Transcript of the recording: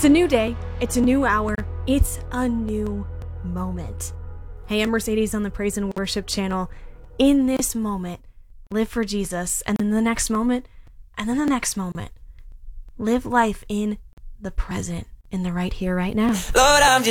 It's a new day. It's a new hour. It's a new moment. Hey, I'm Mercedes on the Praise and Worship channel. In this moment, live for Jesus, and then the next moment, and then the next moment. Live life in the present, in the right here, right now. Lord, I'm just